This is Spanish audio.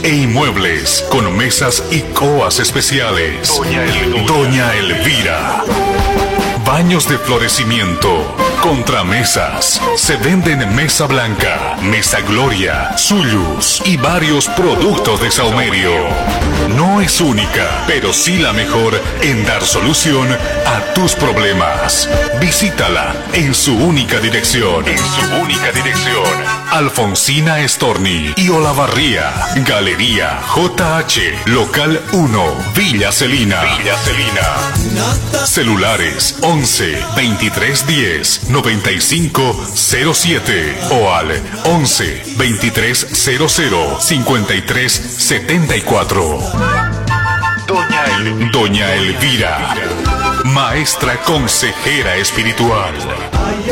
e inmuebles con mesas y coas especiales. Doña Elvira. Baños de florecimiento, contramesas. Se venden mesa blanca, mesa gloria, suyus y varios productos de Saumerio. No es única, pero sí la mejor en dar solución a tus problemas. Visítala en su única dirección. Alfonsina Storni y Olavarría. Galería JH, Local 1, Villa Celina. Celulares 11 23 10 95 07 o al 11 23 00 53 74. Doña Elvira, maestra consejera espiritual.